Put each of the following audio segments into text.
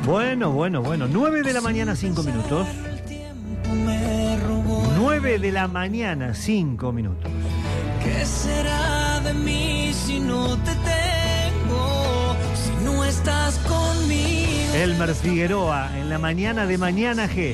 Bueno. 9 de la mañana, 5 minutos. 9 de la mañana, 5 minutos. ¿Qué será de mí si no te tengo? Si no estás conmigo. Elmer Figueroa, en la mañana de Mañana G.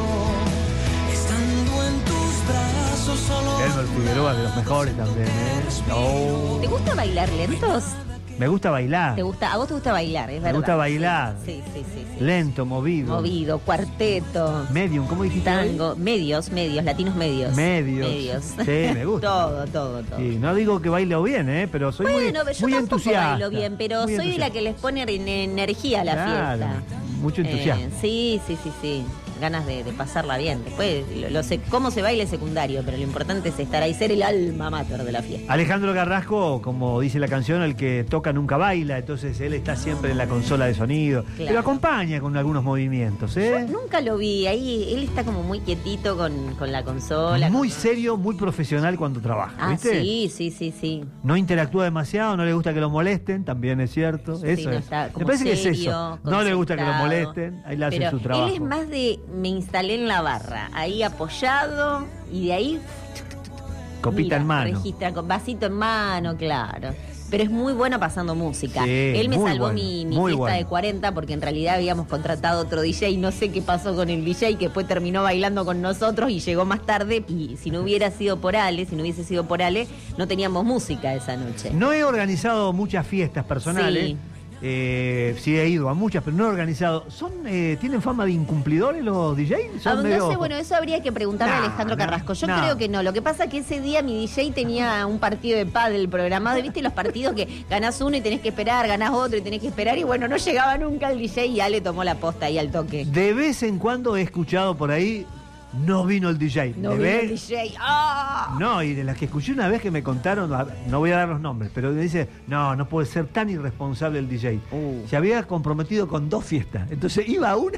Estando en tus brazos solo. Elmer Figueroa, de los mejores también, ¿eh? Oh. ¿Te gusta bailar lentos? Me gusta bailar. ¿A vos te gusta bailar, es verdad? Me gusta bailar. Sí. Lento, movido. Movido, cuarteto. Medium, ¿cómo dijiste? Tango, medios, latinos medios. Medios. Sí, me gusta. todo. Sí, no digo que bailo bien, pero soy muy yo muy tampoco entusiasta. bailo bien, pero Muy soy de la entusiasta. que les pone energía a la fiesta. Mucho entusiasmo. Sí. Ganas de pasarla bien. Después, cómo se baila es secundario, pero lo importante es estar ahí, ser el alma mater de la fiesta. Alejandro Carrasco, como dice la canción, el que toca nunca baila, entonces él está siempre en la consola de sonido, Claro. pero acompaña con algunos movimientos, Yo nunca lo vi, ahí él está como muy quietito con la consola. Muy serio, muy profesional cuando trabaja, ¿viste? Sí. No interactúa demasiado, no le gusta que lo molesten, también es cierto. Sí, Eso no es. está como Me parece que es serio, eso. No le gusta que lo concentrado. molesten, ahí le hace Pero su trabajo. él es más de, me instalé en la barra, ahí apoyado, y de ahí Copita en mano. registra con vasito en mano, claro. Pero es muy bueno pasando música. Sí, Él me muy salvó bueno, mi muy fiesta bueno. de 40 porque en realidad habíamos contratado otro DJ y no sé qué pasó con el DJ que después terminó bailando con nosotros y llegó más tarde y si no hubiese sido por Ale, no teníamos música esa noche. No he organizado muchas fiestas personales. Sí. Sí he ido a muchas, pero no he organizado. ¿Tienen fama de incumplidores los DJs? No sé, bueno, eso habría que preguntarle a Alejandro Carrasco. Yo creo que no. Lo que pasa es que ese día mi DJ tenía un partido de pádel programado. ¿Viste los partidos que ganás uno y tenés que esperar, ganás otro y tenés que esperar? Y bueno, no llegaba nunca el DJ y Ale tomó la posta ahí al toque. De vez en cuando he escuchado por ahí, no vino el DJ. No vino el DJ. ¡Ah! No, y de las que escuché una vez que me contaron, no voy a dar los nombres, pero me dice, no puede ser tan irresponsable el DJ. Se había comprometido con 2 fiestas, entonces iba a una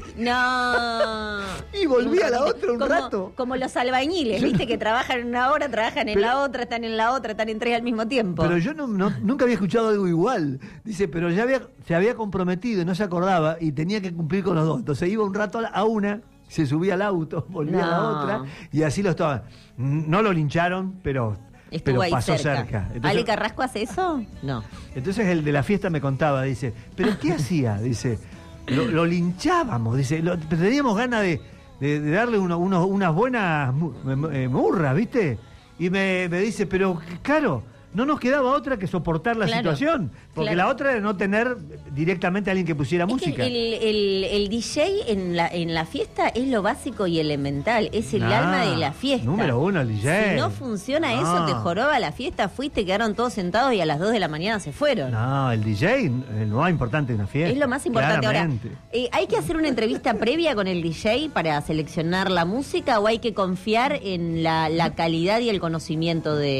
No. y volvía a la otra un rato. Como los albañiles, ¿viste? Que trabajan en una hora, trabajan en la otra, están en la otra, están en 3 al mismo tiempo. Pero yo nunca había escuchado algo igual. Dice, pero se había comprometido y no se acordaba y tenía que cumplir con los 2. Entonces iba un rato a una, se subía al auto, volvía a la otra y así lo estaba. No lo lincharon, pero Estuvo ahí pasó cerca. Entonces, ¿Ale Carrasco hace eso? No. Entonces el de la fiesta me contaba, dice, ¿pero qué hacía? Dice, lo linchábamos, dice, teníamos ganas de darle unas buenas murras, ¿viste? Y me dice, pero claro, no nos quedaba otra que soportar la situación, porque la otra era no tener directamente a alguien que pusiera música. El DJ en la fiesta es lo básico y elemental, es el alma de la fiesta. Número 1 el DJ. Si no funciona eso, te joroba la fiesta, fuiste, quedaron todos sentados y a las 2 de la mañana se fueron. No, el DJ es lo más importante de una fiesta. Es lo más importante. Claramente. Ahora, ¿hay que hacer una entrevista previa con el DJ para seleccionar la música o hay que confiar en la calidad y el conocimiento de